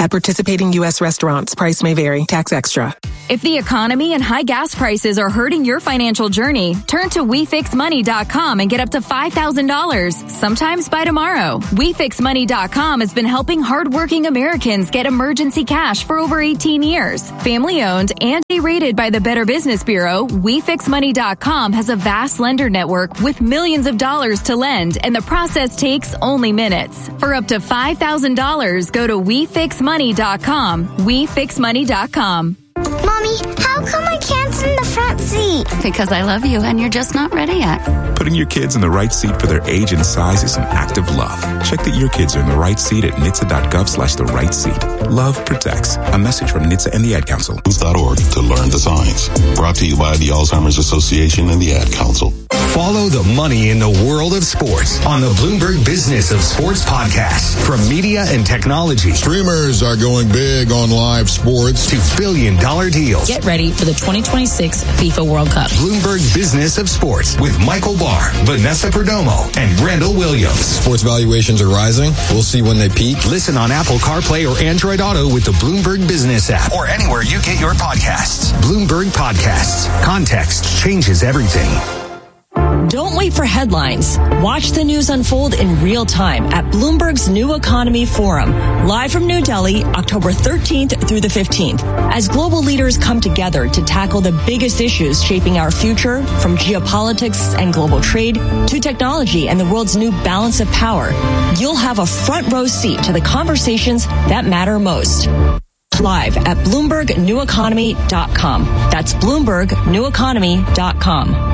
At participating U.S. restaurants, price may vary. Tax extra. If the economy and high gas prices are hurting your financial journey, turn to WeFixMoney.com and get up to $5,000, sometimes by tomorrow. WeFixMoney.com has been helping hardworking Americans get emergency cash for over 18 years. Family-owned and rated by the Better Business Bureau, WeFixMoney.com has a vast lender network with millions of dollars to lend, and the process takes only minutes. For up to $5,000, go to WeFixMoney.com. WeFixMoney.com. Mommy, how come I can't sit in the front seat? Because I love you and you're just not ready yet. Putting your kids in the right seat for their age and size is an act of love. Check that your kids are in the right seat at NHTSA.gov/the right seat. Love protects. A message from NHTSA and the Ad Council. .org to learn the signs. Brought to you by the Alzheimer's Association and the Ad Council. Follow the money in the world of sports on the Bloomberg Business of Sports podcast. From media and technology. Streamers are going big on live sports. To billion-dollar deals. Get ready for the 2026 FIFA World Cup. Bloomberg Business of Sports with Michael Barr, Vanessa Perdomo, and Randall Williams. Sports valuations are rising. We'll see when they peak. Listen on Apple CarPlay or Android Auto with the Bloomberg Business app or anywhere you get your podcasts. Bloomberg Podcasts. Context changes everything. Don't wait for headlines. Watch the news unfold in real time at Bloomberg's New Economy Forum, live from New Delhi, October 13th through the 15th, as global leaders come together to tackle the biggest issues shaping our future, from geopolitics and global trade to technology and the world's new balance of power. You'll have a front row seat to the conversations that matter most. Live at BloombergNewEconomy.com. That's BloombergNewEconomy.com.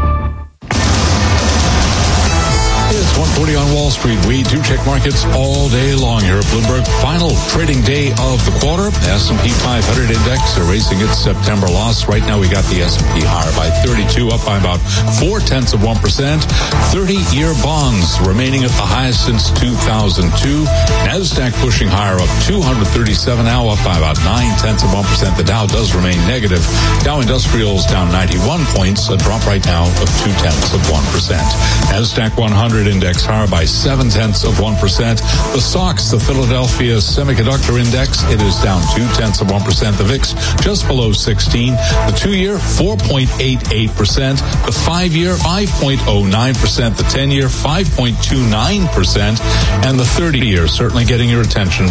It's 1:40 on Wall Street. We do check markets all day long here at Bloomberg. Final trading day of the quarter. S&P 500 index erasing its September loss. Right now we got the S&P higher by 32, up by about 0.4%. 30-year bonds remaining at the highest since 2002. NASDAQ pushing higher, up 237 now, up by about 0.9%. The Dow does remain negative. Dow Industrials down 91 points, a drop right now of 0.2%. NASDAQ 100 index higher by 0.7%. The SOX, the Philadelphia Semiconductor Index, it is down 0.2%. The VIX just below 16. The 2-year 4.88%. The 5-year 5.09%. The 10-year 5.29%. And the 30-year certainly getting your attention,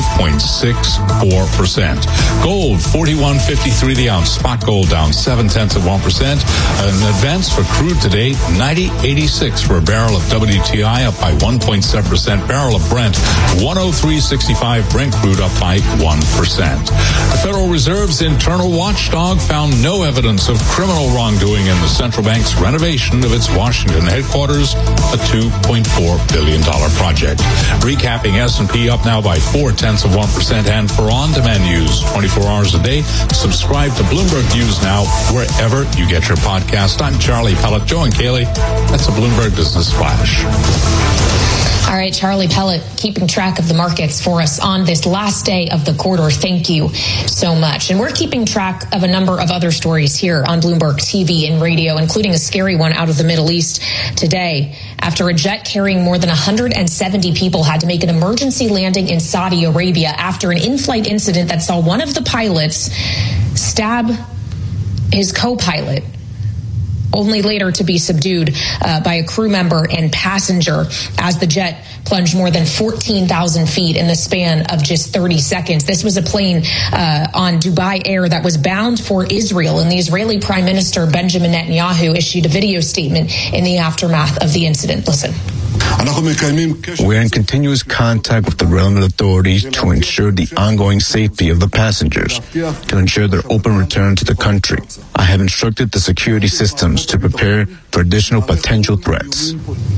5.64%. Gold 41.53 the ounce. Spot gold down 0.7%. An advance for crude today 90.86 for a barrel of WTI, up by 1.7%. Barrel of Brent 103.65. Brent crude up by 1%. The Federal Reserve's internal watchdog found no evidence of criminal wrongdoing in the central bank's renovation of its Washington headquarters, a $2.4 billion project. Recapping, S&P up now by 0.4%. And for on-demand news 24 hours a day, subscribe to Bloomberg News Now wherever you get your podcast. I'm Charlie Pellet. Joe and Kaylee, that's a Bloomberg Business Flash. All right, Charlie Pellet, keeping track of the markets for us on this last day of the quarter. Thank you so much. And we're keeping track of a number of other stories here on Bloomberg TV and radio, including a scary one out of the Middle East today, after a jet carrying more than 170 people had to make an emergency landing in Saudi Arabia after an in-flight incident that saw one of the pilots stab his co-pilot, only later to be subdued by a crew member and passenger as the jet plunged more than 14,000 feet in the span of just 30 seconds. This was a plane on Dubai Air that was bound for Israel, and the Israeli Prime Minister Benjamin Netanyahu issued a video statement in the aftermath of the incident. Listen. We are in continuous contact with the relevant authorities to ensure the ongoing safety of the passengers, to ensure their open return to the country. I have instructed the security systems to prepare for additional potential threats.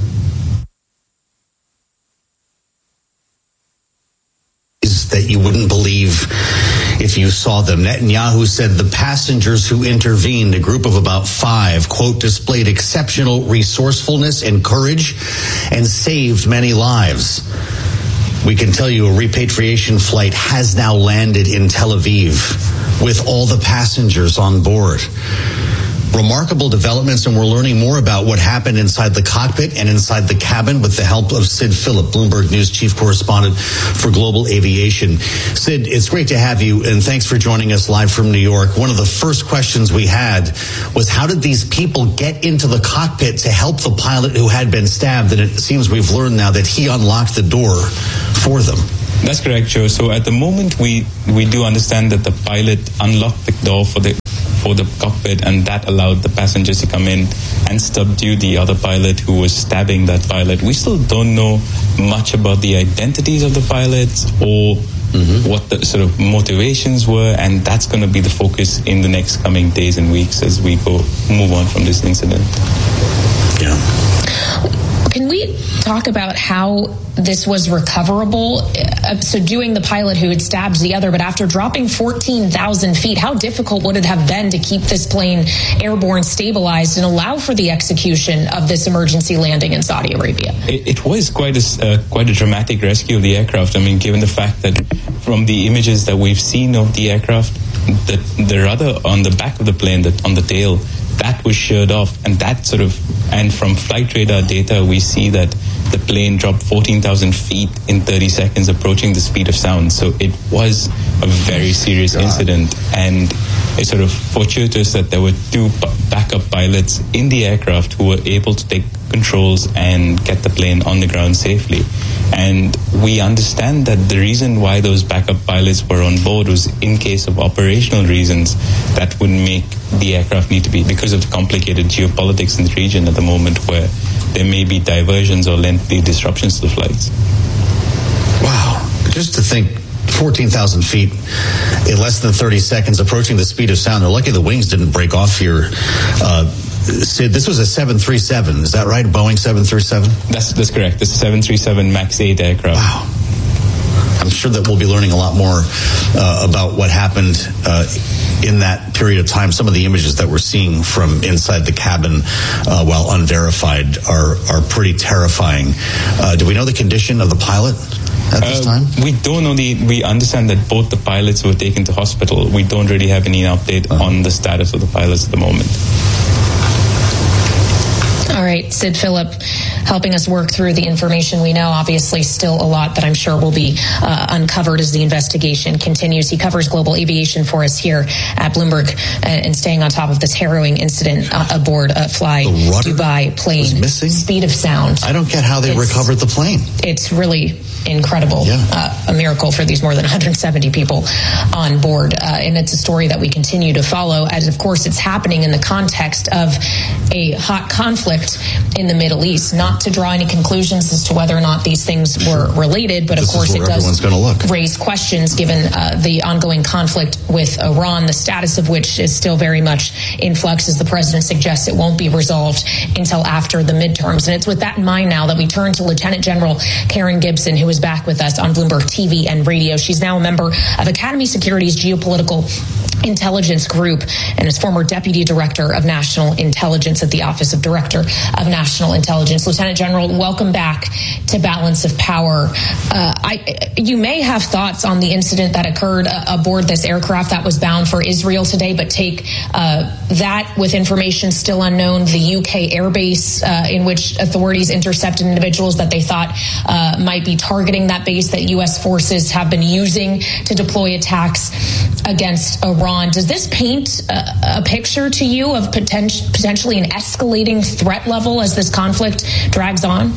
Is that you wouldn't believe if you saw them. Netanyahu said the passengers who intervened, a group of about 5, quote, displayed exceptional resourcefulness and courage and saved many lives. We can tell you a repatriation flight has now landed in Tel Aviv with all the passengers on board. remarkable developments, and we're learning more about what happened inside the cockpit and inside the cabin with the help of Sid Phillip, Bloomberg News chief correspondent for global aviation. Sid, it's great to have you, and thanks for joining us live from New York. One of the first questions we had was, how did these people get into the cockpit to help the pilot who had been stabbed? And it seems we've learned now that he unlocked the door for them. That's correct, Joe. So at the moment, we do understand that the pilot unlocked the door for the cockpit, and that allowed the passengers to come in and subdue the other pilot who was stabbing that pilot. We still don't know much about the identities of the pilots or what the sort of motivations were, and that's going to be the focus in the next coming days and weeks as we move on from this incident. Yeah. Can we talk about how this was recoverable? Subduing the pilot who had stabbed the other, but after dropping 14,000 feet, how difficult would it have been to keep this plane airborne, stabilized, and allow for the execution of this emergency landing in Saudi Arabia? It was quite a dramatic rescue of the aircraft. I mean, given the fact that from the images that we've seen of the aircraft, the rudder on the back of the plane, on the tail, that was sheared off, and from flight radar data, we see that the plane dropped 14,000 feet in 30 seconds, approaching the speed of sound. So it was a very serious incident, and it's sort of fortuitous that there were two backup pilots in the aircraft who were able to take controls and get the plane on the ground safely. And we understand that the reason why those backup pilots were on board was in case of operational reasons that would make the aircraft need to be, because of the complicated geopolitics in the region at the moment, where there may be diversions or lengthy disruptions to the flights. Wow. Just to think, 14,000 feet in less than 30 seconds, approaching the speed of sound. They're lucky the wings didn't break off here. Sid, this was a 737, is that right? Boeing 737? That's correct. This is a 737 MAX 8 aircraft. Wow. I'm sure that we'll be learning a lot more about what happened in that period of time. Some of the images that we're seeing from inside the cabin, while unverified, are pretty terrifying. Do we know the condition of the pilot at this time? We don't know. We understand that both the pilots were taken to hospital. We don't really have any update on the status of the pilots at the moment. All right, Sid Phillip helping us work through the information we know. Obviously, still a lot that I'm sure will be uncovered as the investigation continues. He covers global aviation for us here at Bloomberg and staying on top of this harrowing incident aboard a Fly Dubai plane. Missing? Speed of sound. I don't get how they recovered the plane. It's really incredible. Yeah. A miracle for these more than 170 people on board. And it's a story that we continue to follow, as of course it's happening in the context of a hot conflict in the Middle East. Not to draw any conclusions as to whether or not these things were related, but of course it does raise questions given the ongoing conflict with Iran, the status of which is still very much in flux, as the president suggests it won't be resolved until after the midterms. And it's with that in mind now that we turn to Lieutenant General Karen Gibson, who is back with us on Bloomberg TV and radio. She's now a member of Academy Security's Geopolitical Intelligence Group and is former Deputy Director of National Intelligence at the Office of Director of National Intelligence. Lieutenant General, welcome back to Balance of Power. You may have thoughts on the incident that occurred aboard this aircraft that was bound for Israel today, but take that with information still unknown, the UK airbase in which authorities intercepted individuals that they thought might be targeting that base that U.S. forces have been using to deploy attacks against Iran. Does this paint a picture to you of potentially an escalating threat level as this conflict drags on?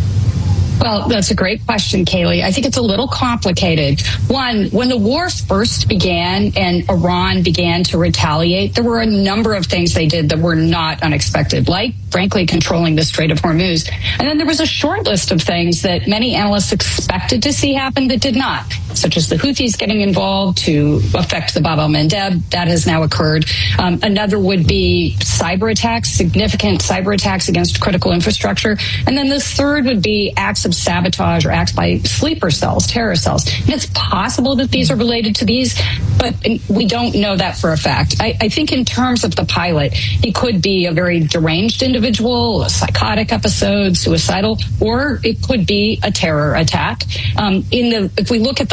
Well, that's a great question, Kaylee. I think it's a little complicated. One, when the war first began and Iran began to retaliate, there were a number of things they did that were not unexpected, like, frankly, controlling the Strait of Hormuz. And then there was a short list of things that many analysts expected to see happen that did not, such as the Houthis getting involved to affect the Bab el-Mandeb. That has now occurred. Another would be cyber attacks, significant cyber attacks against critical infrastructure. And then the third would be acts of sabotage or acts by sleeper cells, terror cells. And it's possible that these are related to these, but we don't know that for a fact. I think in terms of the pilot, he could be a very deranged individual, a psychotic episode, suicidal, or it could be a terror attack. If we look at the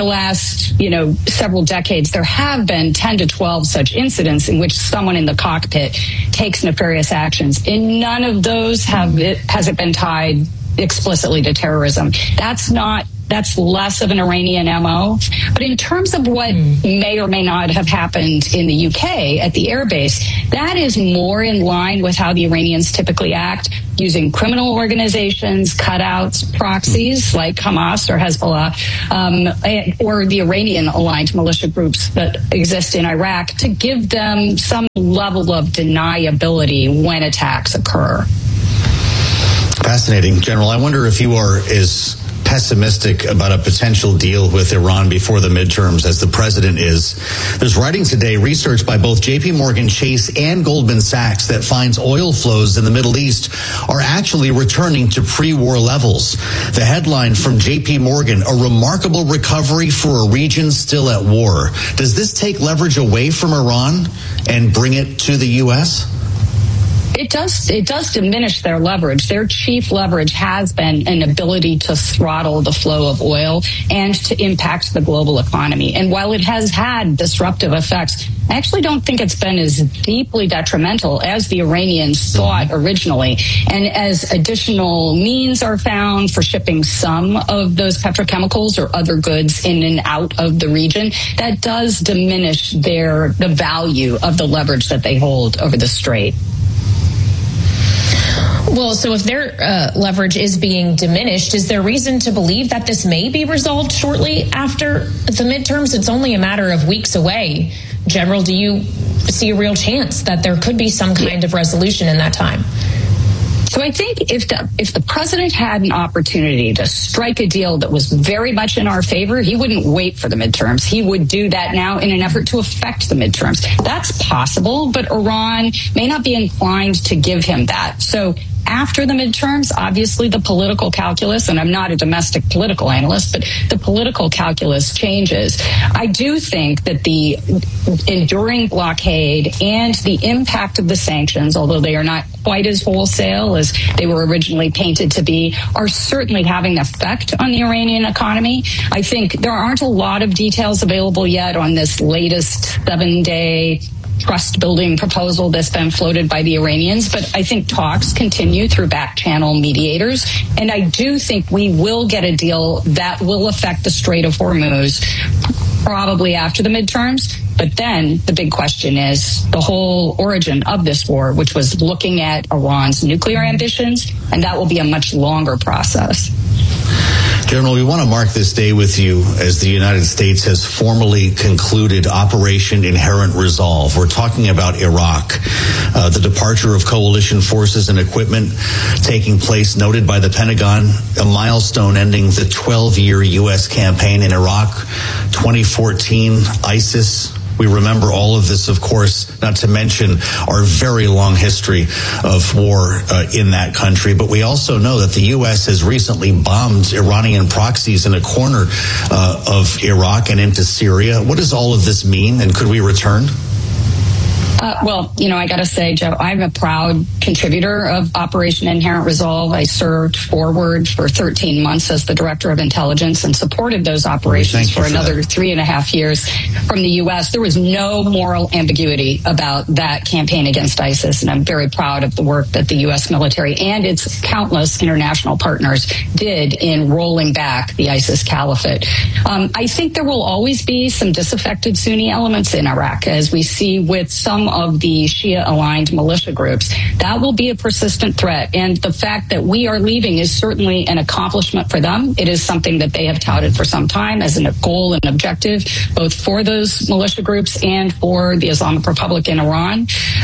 last, several decades, there have been 10 to 12 such incidents in which someone in the cockpit takes nefarious actions. In none of those has it been tied explicitly to terrorism. That's less of an Iranian MO. But in terms of what may or may not have happened in the UK at the airbase, that is more in line with how the Iranians typically act, using criminal organizations, cutouts, proxies like Hamas or Hezbollah, or the Iranian-aligned militia groups that exist in Iraq to give them some level of deniability when attacks occur. Fascinating, General. I wonder if you are as pessimistic about a potential deal with Iran before the midterms as the president is. There's writing today, research by both J.P. Morgan Chase and Goldman Sachs that finds oil flows in the Middle East are actually returning to pre-war levels. The headline from J.P. Morgan, a remarkable recovery for a region still at war. Does this take leverage away from Iran and bring it to the U.S.? It does diminish their leverage. Their chief leverage has been an ability to throttle the flow of oil and to impact the global economy. And while it has had disruptive effects, I actually don't think it's been as deeply detrimental as the Iranians thought originally. And as additional means are found for shipping some of those petrochemicals or other goods in and out of the region, that does diminish the value of the leverage that they hold over the strait. Well, so if their leverage is being diminished, is there reason to believe that this may be resolved shortly after the midterms? It's only a matter of weeks away. General, do you see a real chance that there could be some kind of resolution in that time? So I think if the president had an opportunity to strike a deal that was very much in our favor, he wouldn't wait for the midterms. He would do that now in an effort to affect the midterms. That's possible, but Iran may not be inclined to give him that. So after the midterms, obviously the political calculus, and I'm not a domestic political analyst, but the political calculus changes. I do think that the enduring blockade and the impact of the sanctions, although they are not quite as wholesale as they were originally painted to be, are certainly having an effect on the Iranian economy. I think there aren't a lot of details available yet on this latest 7-day trust-building proposal that's been floated by the Iranians, but I think talks continue through back-channel mediators, and I do think we will get a deal that will affect the Strait of Hormuz probably after the midterms. But then the big question is the whole origin of this war, which was looking at Iran's nuclear ambitions, and that will be a much longer process. General, we want to mark this day with you as the United States has formally concluded Operation Inherent Resolve. We're talking about Iraq, the departure of coalition forces and equipment taking place, noted by the Pentagon, a milestone ending the 12-year U.S. campaign in Iraq, 2014, ISIS. We remember all of this, of course, not to mention our very long history of war in that country. But we also know that the U.S. has recently bombed Iranian proxies in a corner of Iraq and into Syria. What does all of this mean, and could we return? Well, I got to say, Joe, I'm a proud contributor of Operation Inherent Resolve. I served forward for 13 months as the director of intelligence and supported those operations for another 3.5 years from the U.S. There was no moral ambiguity about that campaign against ISIS, and I'm very proud of the work that the U.S. military and its countless international partners did in rolling back the ISIS caliphate. I think there will always be some disaffected Sunni elements in Iraq, as we see with some of the Shia-aligned militia groups. That will be a persistent threat. And the fact that we are leaving is certainly an accomplishment for them. It is something that they have touted for some time as a goal and objective, both for those militia groups and for the Islamic Republic in Iran.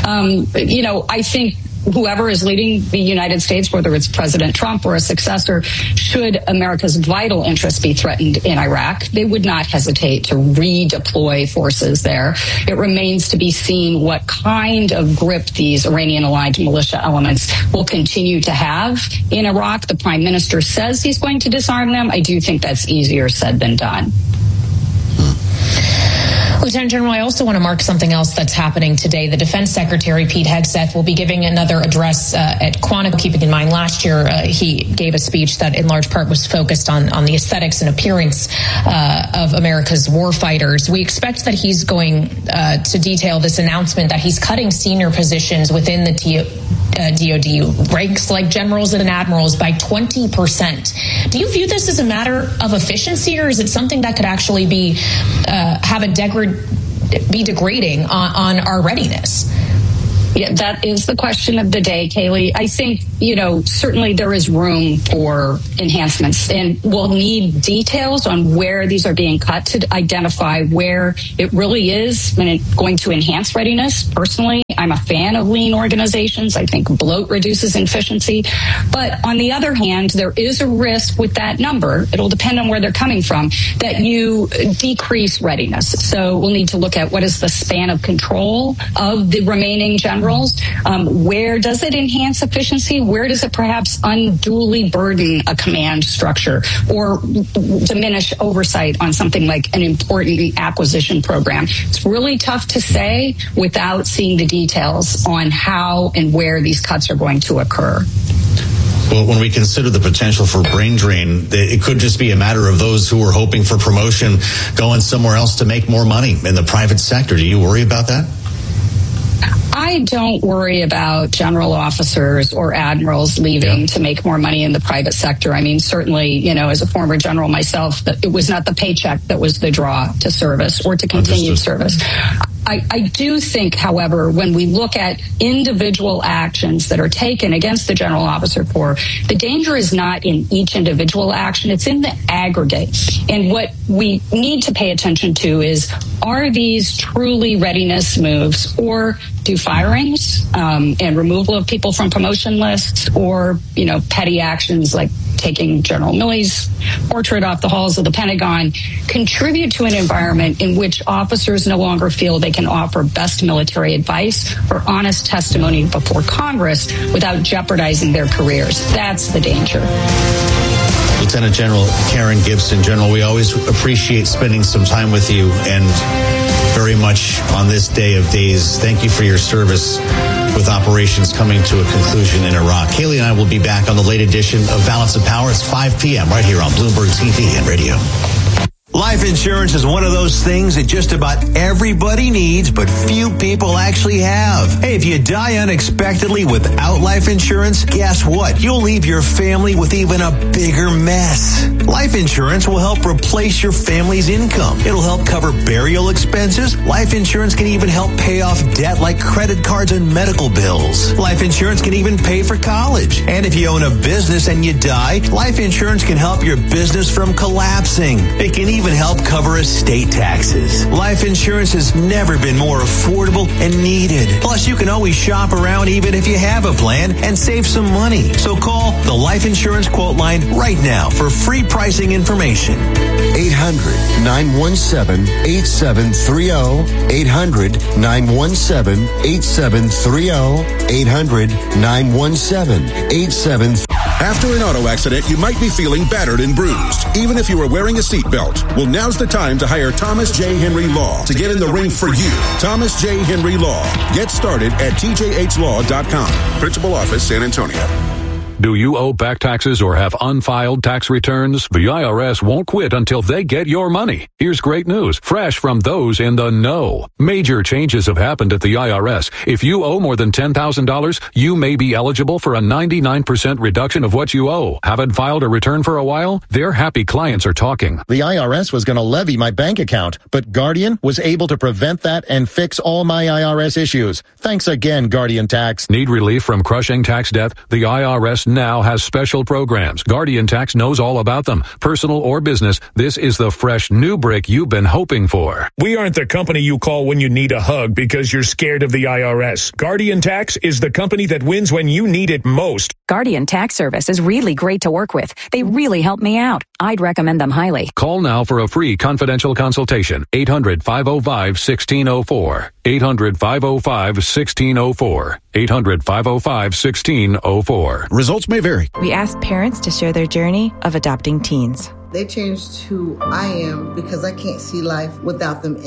I think whoever is leading the United States, whether it's President Trump or a successor, should America's vital interests be threatened in Iraq, they would not hesitate to redeploy forces there. It remains to be seen what kind of grip these Iranian-aligned militia elements will continue to have in Iraq. The Prime Minister says he's going to disarm them. I do think that's easier said than done. Lieutenant General, I also want to mark something else that's happening today. The Defense Secretary, Pete Hegseth, will be giving another address at Quantico. Keeping in mind, last year he gave a speech that in large part was focused on the aesthetics and appearance of America's warfighters. We expect that he's going to detail this announcement that he's cutting senior positions within the DOD ranks like generals and admirals by 20%. Do you view this as a matter of efficiency, or is it something that could actually be degrading on our readiness? Yeah, that is the question of the day, Kaylee. I think, certainly there is room for enhancements, and we'll need details on where these are being cut to identify where it really is going to enhance readiness. Personally, I'm a fan of lean organizations. I think bloat reduces efficiency. But on the other hand, there is a risk with that number. It'll depend on where they're coming from, that you decrease readiness. So we'll need to look at what is the span of control of the remaining generals. Where does it enhance efficiency? Where does it perhaps unduly burden a command structure or diminish oversight on something like an important acquisition program? It's really tough to say without seeing the details on how and where these cuts are going to occur. Well, when we consider the potential for brain drain, it could just be a matter of those who are hoping for promotion going somewhere else to make more money in the private sector. Do you worry about that? I don't worry about general officers or admirals leaving to make more money in the private sector. I mean, certainly, as a former general myself, it was not the paycheck that was the draw to service or to continued service. I do think, however, when we look at individual actions that are taken against the General Officer Corps, the danger is not in each individual action, it's in the aggregate. And what we need to pay attention to is, are these truly readiness moves, or do firings and removal of people from promotion lists, or, petty actions like taking General Milley's portrait off the halls of the Pentagon contribute to an environment in which officers no longer feel they can offer best military advice or honest testimony before Congress without jeopardizing their careers? That's the danger. Lieutenant General Karen Gibson, General, we always appreciate spending some time with you, and very much on this day of days, thank you for your service with operations coming to a conclusion in Iraq. Kaylee and I will be back on the late edition of Balance of Power. It's 5 p.m. right here on Bloomberg TV and radio. Life insurance is one of those things that just about everybody needs, but few people actually have. Hey, if you die unexpectedly without life insurance, guess what? You'll leave your family with even a bigger mess. Life insurance will help replace your family's income. It'll help cover burial expenses. Life insurance can even help pay off debt like credit cards and medical bills. Life insurance can even pay for college. And if you own a business and you die, life insurance can help your business from collapsing. It can even help cover estate taxes. Life insurance has never been more affordable and needed. Plus, you can always shop around even if you have a plan and save some money. So call the Life Insurance Quote Line right now for free pricing information. 800-917-8730. 800-917-8730. 800-917-8730. After an auto accident, you might be feeling battered and bruised, even if you were wearing a seatbelt. Well, now's the time to hire Thomas J. Henry Law to get in the ring for you. Thomas J. Henry Law. Get started at tjhlaw.com. Principal Office, San Antonio. Do you owe back taxes or have unfiled tax returns? The IRS won't quit until they get your money. Here's great news, fresh from those in the know. Major changes have happened at the IRS. If you owe more than $10,000, you may be eligible for a 99% reduction of what you owe. Haven't filed a return for a while? Their happy clients are talking. The IRS was going to levy my bank account, but Guardian was able to prevent that and fix all my IRS issues. Thanks again, Guardian Tax. Need relief from crushing tax debt? The IRS now has special programs. Guardian Tax knows all about them. Personal or business, this is the fresh new brick you've been hoping for. We aren't the company you call when you need a hug because you're scared of the IRS. Guardian Tax is the company that wins when you need it most. Guardian Tax Service is really great to work with. They really help me out. I'd recommend them highly. Call now for a free confidential consultation. 800-505-1604. 800-505-1604. 800-505-1604. Results may vary. We asked parents to share their journey of adopting teens. They changed who I am because I can't see life without them in it.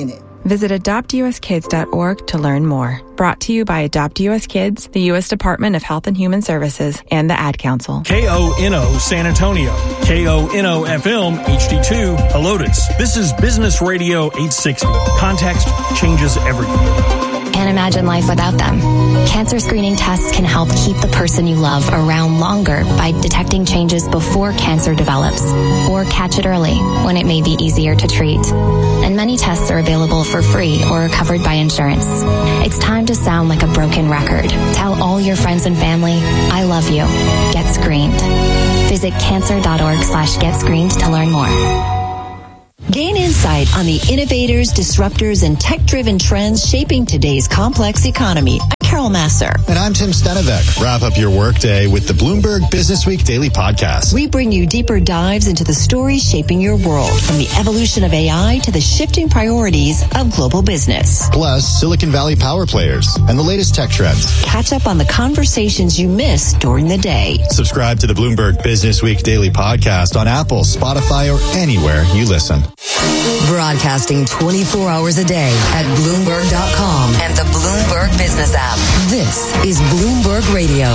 Visit adoptuskids.org to learn more. Brought to you by Adopt US Kids, the U.S. Department of Health and Human Services, and the Ad Council. KONO San Antonio. KONO FM HD2 Helotes. This is Business Radio 860. Context changes everything. Can't imagine life without them. Cancer screening tests can help keep the person you love around longer by detecting changes before cancer develops, or catch it early when it may be easier to treat. And many tests are available for free or are covered by insurance. It's time to sound like a broken record. Tell all your friends and family, I love you. Get screened. Visit cancer.org/getscreened to learn more. Gain insight on the innovators, disruptors, and tech-driven trends shaping today's complex economy. I'm Carol Masser. And I'm Tim Stenevec. Wrap up your workday with the Bloomberg Business Week Daily Podcast. We bring you deeper dives into the stories shaping your world, from the evolution of AI to the shifting priorities of global business. Plus, Silicon Valley power players and the latest tech trends. Catch up on the conversations you missed during the day. Subscribe to the Bloomberg Business Week Daily Podcast on Apple, Spotify, or anywhere you listen. Broadcasting 24 hours a day at Bloomberg.com and the Bloomberg Business app. This is Bloomberg Radio.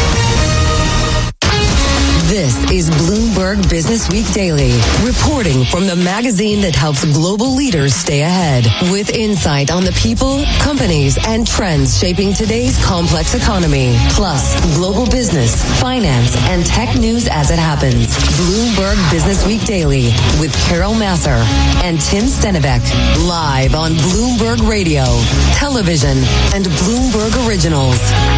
This is Bloomberg Business Week Daily, reporting from the magazine that helps global leaders stay ahead, with insight on the people, companies, and trends shaping today's complex economy, plus global business, finance, and tech news as it happens. Bloomberg Business Week Daily with Carol Masser and Tim Stenevec, live on Bloomberg Radio, television, and Bloomberg Originals.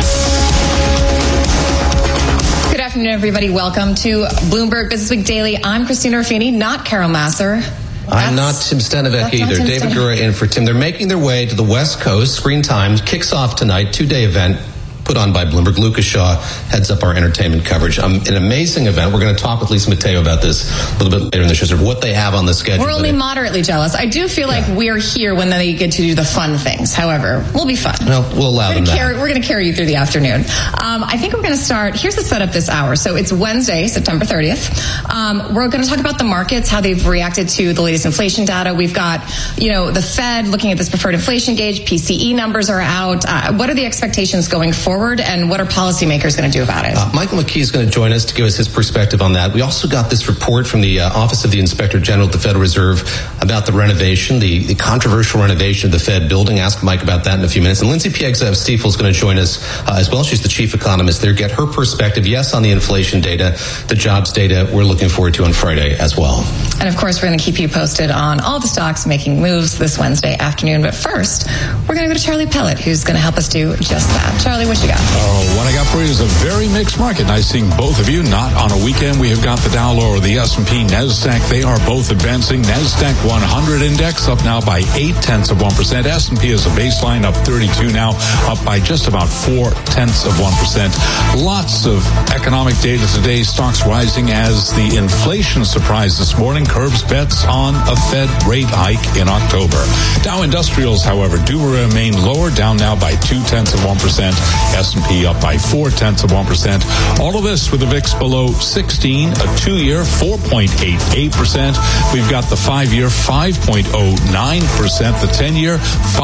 Good afternoon, everybody. Welcome to Bloomberg Business Week Daily. I'm Christina Ruffini, not Carol Masser. I'm not Tim Stenevec either. David Gura in for Tim. They're making their way to the West Coast. Screen Time kicks off tonight, 2-day event put on by Bloomberg. Lucas Shaw heads up our entertainment coverage. An amazing event. We're going to talk with Lisa Mateo about this a little bit later in the show, sort of what they have on the schedule. We're only moderately jealous. I do feel like we're here when they get to do the fun things. However, we'll be fun. Well, we'll allow them that. We're going to carry you through the afternoon. I think we're going to start. Here's the setup this hour. So it's Wednesday, September 30th. We're going to talk about the markets, how they've reacted to the latest inflation data. We've got, the Fed looking at this preferred inflation gauge. PCE numbers are out. What are the expectations going forward, and what are policymakers going to do about it? Michael McKee is going to join us to give us his perspective on that. We also got this report from the Office of the Inspector General at the Federal Reserve about the renovation, the controversial renovation of the Fed building. Ask Mike about that in a few minutes. And Lindsay Piegza of Stifel is going to join us as well. She's the chief economist there. Get her perspective, yes, on the inflation data, the jobs data we're looking forward to on Friday as well. And of course, we're going to keep you posted on all the stocks making moves this Wednesday afternoon. But first, we're going to go to Charlie Pellet, who's going to help us do just that. Charlie, what you got? What I got for you is a very mixed market. Nice seeing both of you. Not on a weekend. We have got the Dow lower, the S&P, NASDAQ. They are both advancing. NASDAQ 100 index up now by 0.8%. S&P is a baseline up 32 now, up by just about 0.4%. Lots of economic data today. Stocks rising as the inflation surprise this morning curbs bets on a Fed rate hike in October. Dow Industrials, however, do remain lower, down now by 0.2%. S&P up by 0.4%. All of this with the VIX below 16, a 2-year 4.88%. We've got the 5-year 5.09%, the 10-year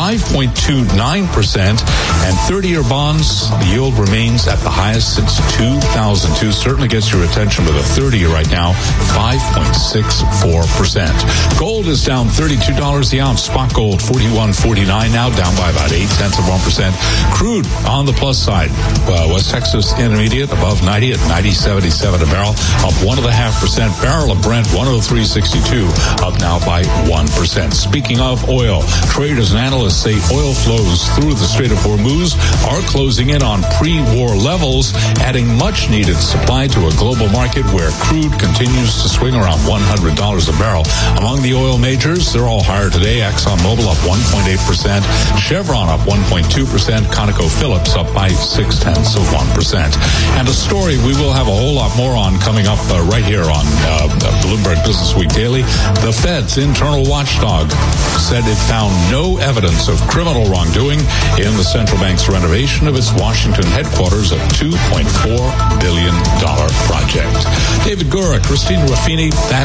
5.29%, and 30-year bonds, the yield remains at the highest since 2002. Certainly gets your attention with a 30-year right now, 5.64%. Gold is down $32 the ounce. Spot gold $41.49 now, down by about 0.8%. Crude on the plus side. West Texas Intermediate above 90 at 90.77 a barrel, up 1.5%. Barrel of Brent 103.62, up now by 1%. Speaking of oil, traders and analysts say oil flows through the Strait of Hormuz are closing in on pre-war levels, adding much needed supply to a global market where crude continues to swing around $100 a barrel. Among the oil majors, they're all higher today. ExxonMobil up 1.8%, Chevron up 1.2%, ConocoPhillips up by 0.6%. And a story we will have a whole lot more on coming up right here on Bloomberg Business Week Daily. The Fed's internal watchdog said it found no evidence of criminal wrongdoing in the central bank's renovation of its Washington headquarters, a $2.4 billion project. David Gura, Christina Ruffini, that is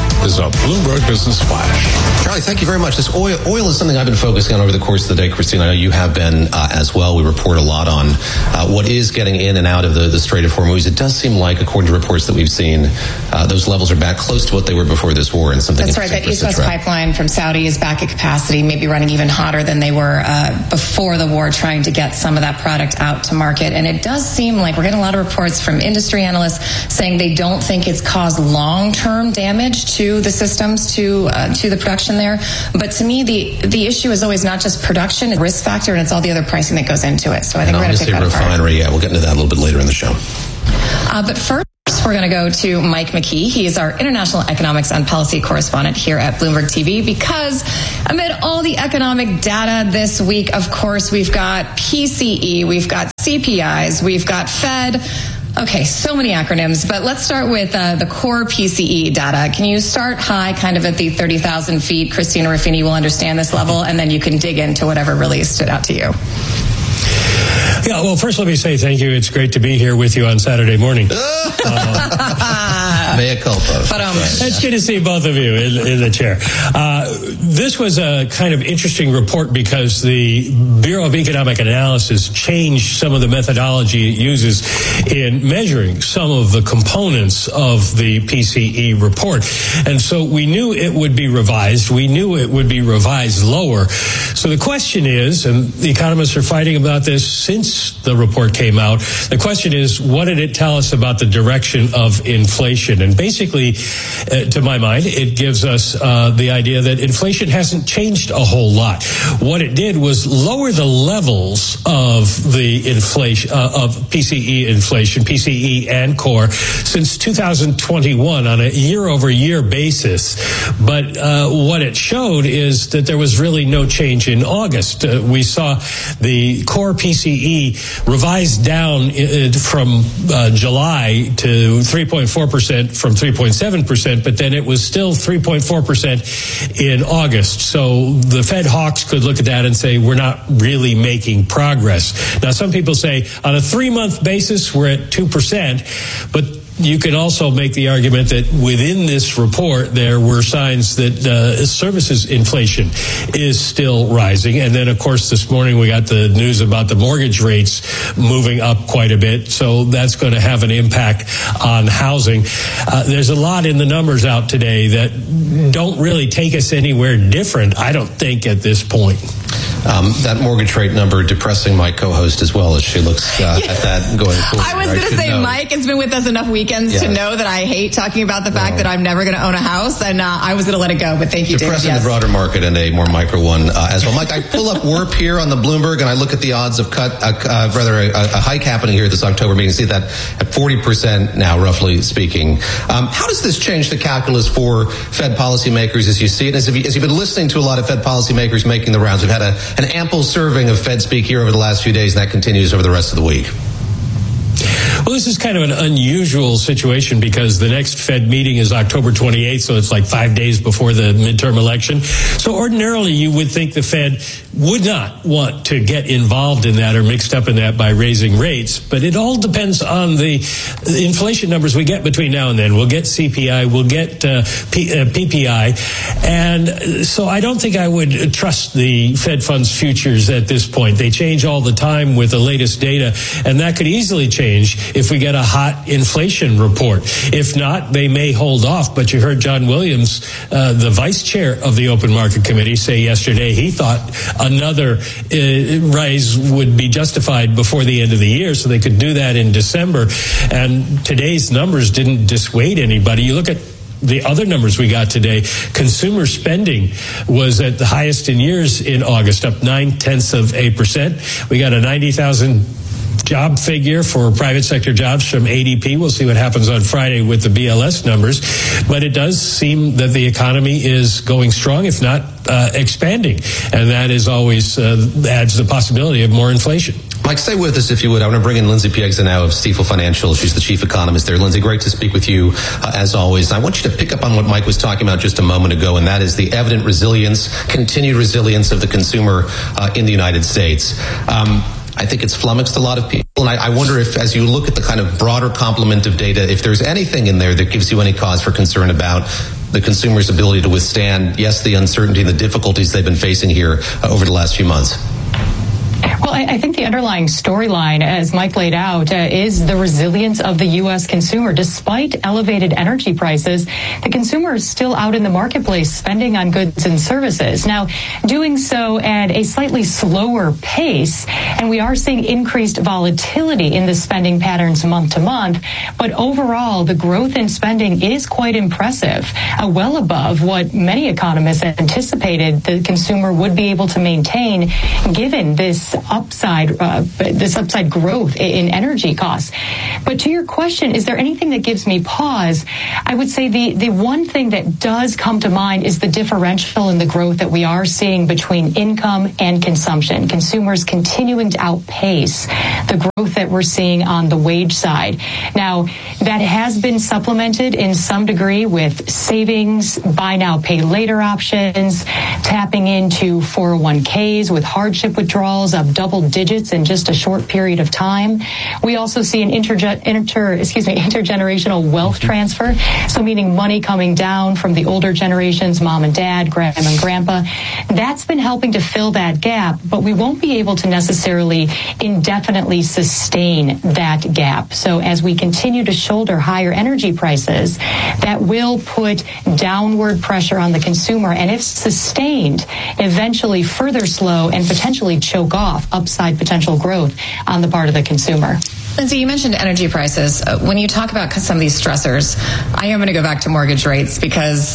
a Bloomberg Business Flash. Charlie, thank you very much. This oil is something I've been focusing on over the course of the day. Christine, I know you have been as well. We report a lot on what is getting in and out of the Strait of Hormuz. It does seem like, according to reports that we've seen, those levels are back close to what they were before this war. And something that's right. That East-West pipeline from Saudi is back at capacity, maybe running even hotter than they were before the war, trying to get some of that product out to market. And it does seem like we're getting a lot of reports from industry analysts saying they don't think it's caused long-term damage to the systems, to the production there. But to me, the issue is always not just production, it's risk factor, and it's all the other pricing that goes into it. So I think we're going to pick that apart. Refinery, yeah, we'll get into that a little bit later in the show. But first, we're going to go to Mike McKee. He is our international economics and policy correspondent here at Bloomberg TV, because amid all the economic data this week, of course, we've got PCE, we've got CPIs, we've got Fed. Okay, so many acronyms, but let's start with the core PCE data. Can you start high, kind of at the 30,000 feet? Christina Ruffini will understand this level, and then you can dig into whatever really stood out to you. Yeah, well, first let me say thank you. It's great to be here with you on Saturday morning. Mea culpa. It's good to see both of you in the chair. This was a kind of interesting report because the Bureau of Economic Analysis changed some of the methodology it uses in measuring some of the components of the PCE report. And so we knew it would be revised. We knew it would be revised lower. So the question is, and the economists are fighting about this since the report came out, the question is, what did it tell us about the direction of inflation? And basically, to my mind, it gives us the idea that inflation hasn't changed a whole lot. What it did was lower the levels of the inflation, of PCE inflation, PCE and core, since 2021 on a year-over-year basis. But what it showed is that there was really no change in August. We saw the core PCE revised down from July to 3.4% from 3.7%, but then it was still 3.4% in August. So the Fed hawks could look at that and say, we're not really making progress. Now, some people say on a 3-month basis, we're at 2%, but you can also make the argument that within this report, there were signs that services inflation is still rising. And then, of course, this morning we got the news about the mortgage rates moving up quite a bit. So that's going to have an impact on housing. There's a lot in the numbers out today that don't really take us anywhere different, I don't think, at this point. That mortgage rate number depressing my co-host as well as she looks at that going forward. I was going to say, Mike has been with us enough weekends to know that I hate talking about the fact that I'm never going to own a house, and I was going to let it go, but thank you, David. Depressing the broader market and a more micro one as well. Mike, I pull up WIRP here on the Bloomberg, and I look at the odds of a hike happening here this October meeting. See that at 40% now, roughly speaking. How does this change the calculus for Fed policymakers as you see it? As you've been listening to a lot of Fed policymakers making the rounds, we've had an ample serving of Fed speak here over the last few days, and that continues over the rest of the week. Well, this is kind of an unusual situation because the next Fed meeting is October 28th, so it's like 5 days before the midterm election. So ordinarily, you would think the Fed would not want to get involved in that or mixed up in that by raising rates. But it all depends on the inflation numbers we get between now and then. We'll get CPI, we'll get PPI. And so I don't think I would trust the Fed funds futures at this point. They change all the time with the latest data, and that could easily change if we get a hot inflation report. If not, they may hold off. But you heard John Williams, the vice chair of the Open Market Committee, say yesterday he thought another rise would be justified before the end of the year, so they could do that in December. And today's numbers didn't dissuade anybody. You look at the other numbers we got today. Consumer spending was at the highest in years in August, up 0.9%. We got a 90,000 job figure for private sector jobs from ADP. We'll see what happens on Friday with the BLS numbers. But it does seem that the economy is going strong, if not expanding. And that is always adds the possibility of more inflation. Mike, stay with us if you would. I want to bring in Lindsay Piegza now of Stifel Financial. She's the chief economist there. Lindsay, great to speak with you as always. And I want you to pick up on what Mike was talking about just a moment ago, and that is the evident resilience, continued resilience of the consumer in the United States. I think it's flummoxed a lot of people. And I wonder if, as you look at the kind of broader complement of data, if there's anything in there that gives you any cause for concern about the consumer's ability to withstand, yes, the uncertainty and the difficulties they've been facing here over the last few months? Well, I think the underlying storyline, as Mike laid out, is the resilience of the U.S. consumer. Despite elevated energy prices, the consumer is still out in the marketplace spending on goods and services. Now, doing so at a slightly slower pace, and we are seeing increased volatility in the spending patterns month to month. But overall, the growth in spending is quite impressive, well above what many economists anticipated the consumer would be able to maintain, given this upside growth in energy costs. But to your question, is there anything that gives me pause? I would say the one thing that does come to mind is the differential in the growth that we are seeing between income and consumption. Consumers continuing to outpace the growth that we're seeing on the wage side. Now, that has been supplemented in some degree with savings, buy now, pay later options, tapping into 401ks with hardship withdrawals of double digits in just a short period of time. We also see an intergenerational wealth transfer, so meaning money coming down from the older generations, mom and dad, grandma and grandpa. That's been helping to fill that gap, but we won't be able to necessarily indefinitely sustain that gap. So as we continue to shoulder higher energy prices, that will put downward pressure on the consumer, and if sustained, eventually further slow and potentially choke off upside potential growth on the part of the consumer. Lindsay, you mentioned energy prices. When you talk about some of these stressors, I am going to go back to mortgage rates because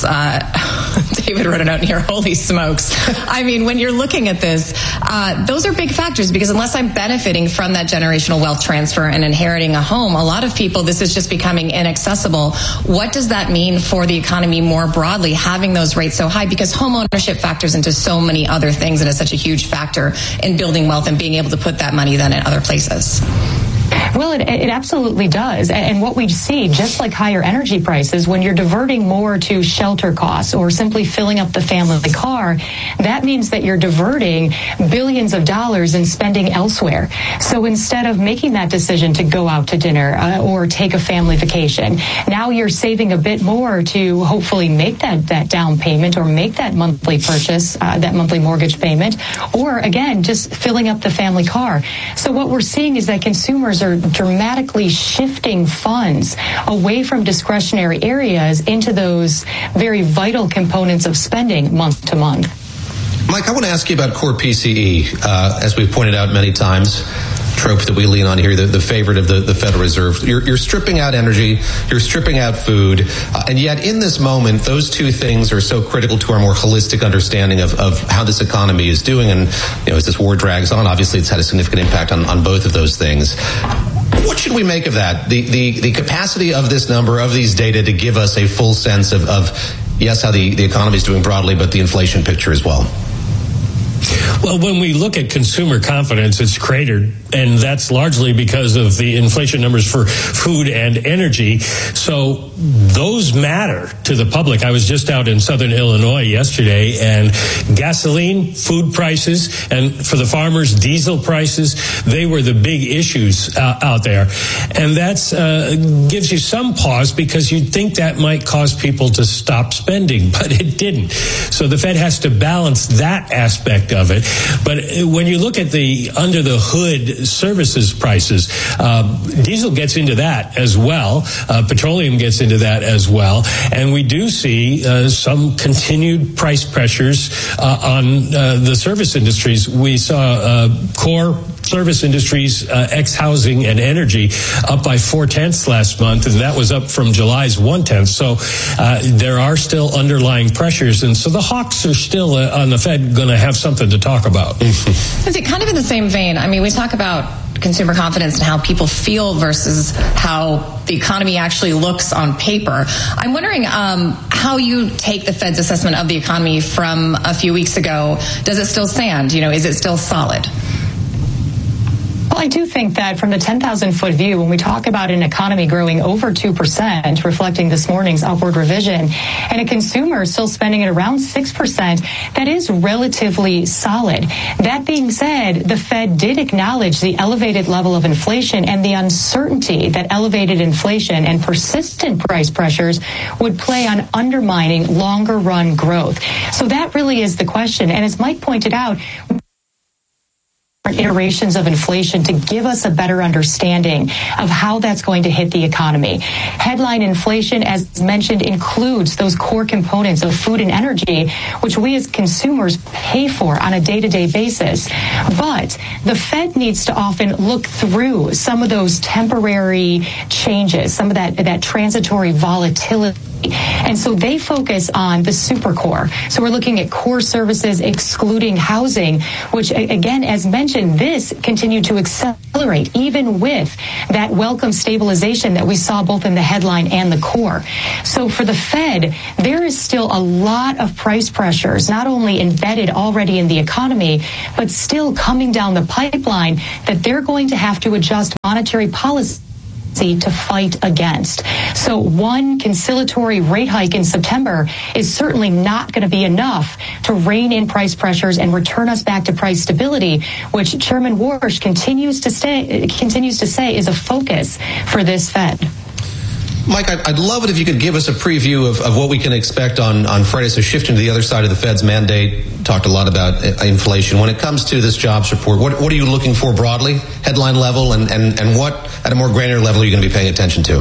David wrote a note here, holy smokes. I mean, when you're looking at this, those are big factors because unless I'm benefiting from that generational wealth transfer and inheriting a home, a lot of people, this is just becoming inaccessible. What does that mean for the economy more broadly, having those rates so high? Because home ownership factors into so many other things and is such a huge factor in building wealth and being able to put that money then in other places. Well, it absolutely does. And what we see, just like higher energy prices, when you're diverting more to shelter costs or simply filling up the family car, that means that you're diverting billions of dollars in spending elsewhere. So instead of making that decision to go out to dinner or take a family vacation, now you're saving a bit more to hopefully make that down payment or make that monthly purchase, that monthly mortgage payment, or again, just filling up the family car. So what we're seeing is that consumers are dramatically shifting funds away from discretionary areas into those very vital components of spending month to month. Mike, I want to ask you about core PCE. As we've pointed out many times, trope that we lean on here, the favorite of the Federal Reserve. You're stripping out energy, you're stripping out food, and yet in this moment, those two things are so critical to our more holistic understanding of how this economy is doing. And as this war drags on, obviously it's had a significant impact on both of those things. What should we make of that? The capacity of this number, of these data, to give us a full sense of yes, how the economy is doing broadly, but the inflation picture as well. Well, when we look at consumer confidence, it's cratered, and that's largely because of the inflation numbers for food and energy. So those matter to the public. I was just out in southern Illinois yesterday, and gasoline, food prices, and for the farmers, diesel prices, they were the big issues out there. And that's gives you some pause because you'd think that might cause people to stop spending, but it didn't. So the Fed has to balance that aspect of it. But when you look at the under the hood services prices, diesel gets into that as well. Petroleum gets into that as well. And we do see some continued price pressures on the service industries. We saw core service industries, ex-housing and energy, up by 0.4 last month, and that was up from July's 0.1. So there are still underlying pressures, and so the hawks are still on the Fed going to have something to talk about. Is it kind of in the same vein? I mean, we talk about consumer confidence and how people feel versus how the economy actually looks on paper. I'm wondering how you take the Fed's assessment of the economy from a few weeks ago. Does it still stand? Is it still solid? Well, I do think that from the 10,000-foot view, when we talk about an economy growing over 2%, reflecting this morning's upward revision, and a consumer still spending at around 6%, that is relatively solid. That being said, the Fed did acknowledge the elevated level of inflation and the uncertainty that elevated inflation and persistent price pressures would play on undermining longer-run growth. So that really is the question. And as Mike pointed out, iterations of inflation to give us a better understanding of how that's going to hit the economy. Headline inflation, as mentioned, includes those core components of food and energy, which we as consumers pay for on a day-to-day basis. But the Fed needs to often look through some of those temporary changes, some of that transitory volatility. And so they focus on the super core. So we're looking at core services excluding housing, which, again, as mentioned, this continued to accelerate even with that welcome stabilization that we saw both in the headline and the core. So for the Fed, there is still a lot of price pressures, not only embedded already in the economy, but still coming down the pipeline that they're going to have to adjust monetary policy to fight against. So one conciliatory rate hike in September is certainly not going to be enough to rein in price pressures and return us back to price stability, which Chairman Warsh continues to say is a focus for this Fed. Mike, I'd love it if you could give us a preview of what we can expect on Friday. So shifting to the other side of the Fed's mandate, talked a lot about inflation. When it comes to this jobs report, what are you looking for broadly, headline level, and what at a more granular level are you going to be paying attention to?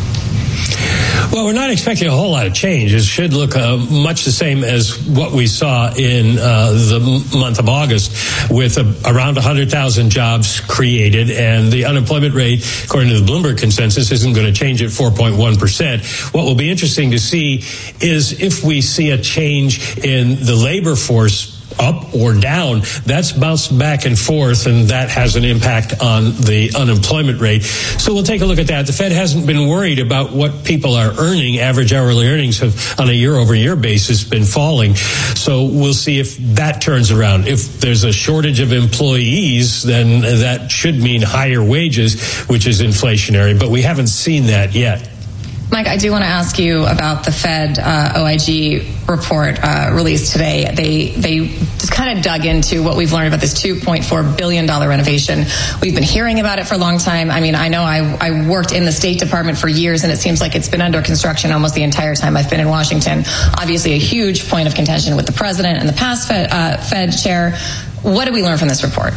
Well, we're not expecting a whole lot of change. It should look much the same as what we saw in the month of August, with around 100,000 jobs created, and the unemployment rate, according to the Bloomberg consensus, isn't going to change at 4.1%. What will be interesting to see is if we see a change in the labor force, up or down. That's bounced back and forth, and that has an impact on the unemployment rate. So we'll take a look at that. The Fed hasn't been worried about what people are earning. Average hourly earnings have, on a year-over-year basis, been falling. So we'll see if that turns around. If there's a shortage of employees, then that should mean higher wages, which is inflationary. But we haven't seen that yet. Mike, I do want to ask you about the Fed OIG report released today. They just kind of dug into what we've learned about this $2.4 billion renovation. We've been hearing about it for a long time. I mean, I know I worked in the State Department for years, and it seems like it's been under construction almost the entire time I've been in Washington. Obviously, a huge point of contention with the president and the past Fed chair. What did we learn from this report?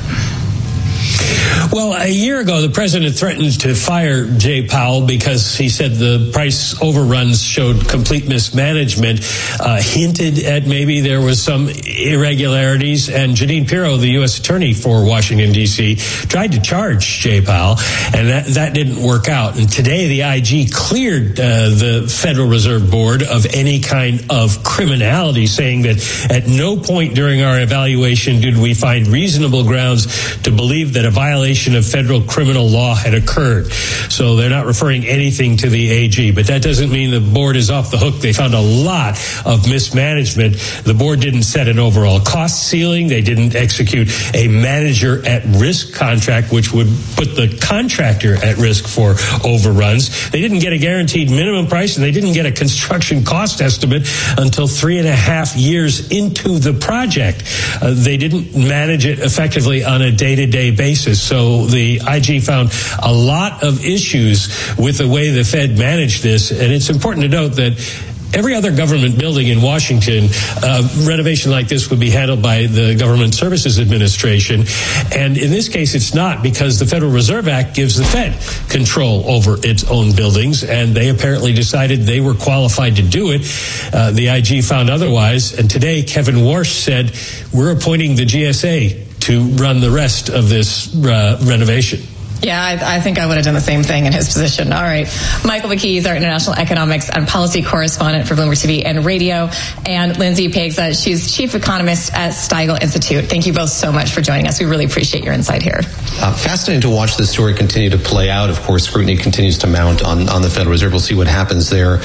Well, a year ago, the president threatened to fire Jay Powell because he said the price overruns showed complete mismanagement, hinted at maybe there was some irregularities. And Jeanine Pirro, the U.S. attorney for Washington, D.C., tried to charge Jay Powell, and that didn't work out. And today, the IG cleared the Federal Reserve Board of any kind of criminality, saying that at no point during our evaluation did we find reasonable grounds to believe that a violation of federal criminal law had occurred. So they're not referring anything to the AG, but that doesn't mean the board is off the hook. They found a lot of mismanagement. The board didn't set an overall cost ceiling. They didn't execute a manager at risk contract, which would put the contractor at risk for overruns. They didn't get a guaranteed minimum price, and they didn't get a construction cost estimate until 3.5 years into the project. They didn't manage it effectively on a day-to-day basis. So the IG found a lot of issues with the way the Fed managed this. And it's important to note that every other government building in Washington, renovation like this would be handled by the Government Services Administration. And in this case, it's not, because the Federal Reserve Act gives the Fed control over its own buildings, and they apparently decided they were qualified to do it. The IG found otherwise. And today, Kevin Warsh said, we're appointing the GSA to run the rest of this renovation. Yeah, I think I would have done the same thing in his position. All right. Michael McKee is our international economics and policy correspondent for Bloomberg TV and radio. And Lindsay Piggs, she's chief economist at Stiegel Institute. Thank you both so much for joining us. We really appreciate your insight here. Fascinating to watch this story continue to play out. Of course, scrutiny continues to mount on the Federal Reserve. We'll see what happens there.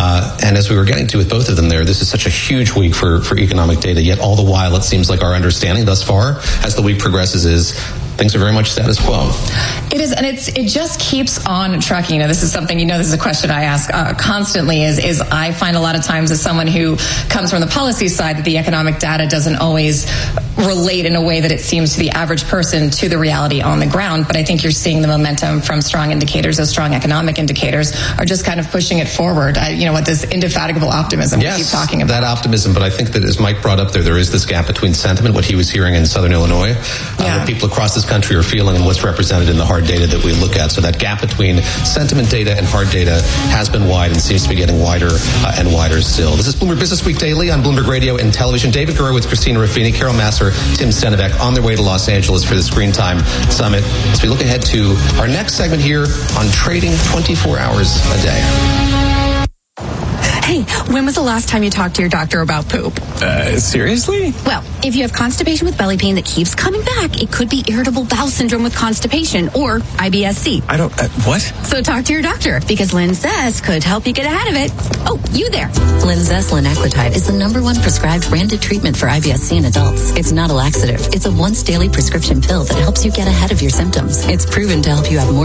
And as we were getting to with both of them there, this is such a huge week for economic data. Yet all the while, it seems like our understanding thus far, as the week progresses, is things are very much status quo. It is, and it just keeps on trucking. This is something, this is a question I ask constantly, is I find a lot of times as someone who comes from the policy side that the economic data doesn't always relate in a way that it seems to the average person to the reality on the ground. But I think you're seeing the momentum from strong indicators, those strong economic indicators are just kind of pushing it forward, with this indefatigable optimism we keep talking about. That optimism, but I think that as Mike brought up there is this gap between sentiment, what he was hearing in Southern Illinois, what people across this country are feeling and what's represented in the hard data that we look at. So that gap between sentiment data and hard data has been wide and seems to be getting wider and wider still. This is Bloomberg Business Week Daily on Bloomberg Radio and Television. David Gurewitz, Christina Ruffini, Carol Masser, Tim Stenevec on their way to Los Angeles for the Screen Time Summit as we look ahead to our next segment here on trading 24 hours a day. Hey, when was the last time you talked to your doctor about poop? Seriously? Well, if you have constipation with belly pain that keeps coming back, it could be irritable bowel syndrome with constipation or IBS-C. I don't, what? So talk to your doctor because Linzess could help you get ahead of it. Oh, you there. Linzess linaclotide is the #1 prescribed branded treatment for IBS-C in adults. It's not a laxative. It's a once daily prescription pill that helps you get ahead of your symptoms. It's proven to help you have more